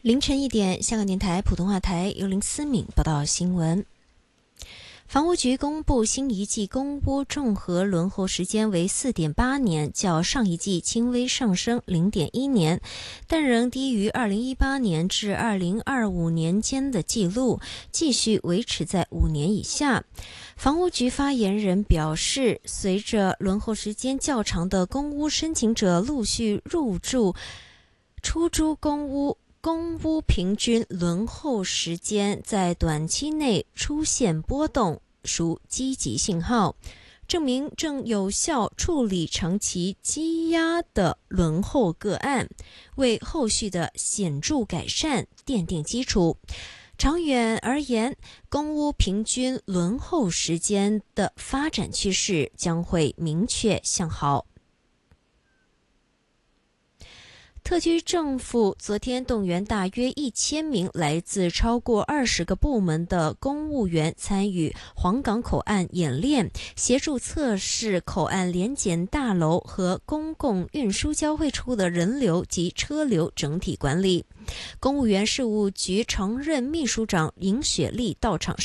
凌晨1点，香港电台普通话台由林思敏报道新闻。房屋局公布新一季公屋综合轮候时间为 4.8 年，较上一季轻微上升 0.1 年，但仍低于2018年至2025年间的记录，继续维持在5年以下。房屋局发言人表示，随着轮候时间较长的公屋申请者陆续入住出租公屋平均轮候时间在短期内出现波动，属积极信号，证明正有效处理长期积压的轮候个案，为后续的显著改善奠定基础。长远而言，公屋平均轮候时间的发展趋势将会明确向好。特区政府昨天动员大约1000名来自超过20个部门的公务员参与黄港口岸演练，协助测试口岸联检大楼和公共运输交汇处的人流及车流整体管理。公务员事务局常任秘书长尹雪丽到场